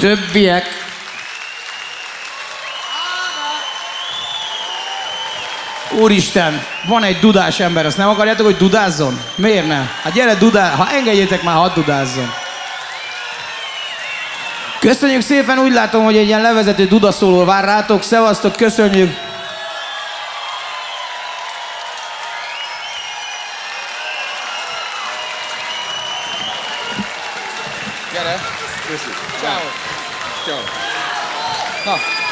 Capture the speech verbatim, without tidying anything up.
többiek... Úristen, van egy dudás ember, azt nem akarjátok, hogy dudázzon? Miért nem? Hát gyere, dudál, ha engedjétek már, hadd dudázzon. Köszönjük szépen, úgy látom, hogy egy ilyen levezető dudaszóló vár rátok. Szevasztok, köszönjük! Gyere! Köszönjük! Ciao. Ciao. Na.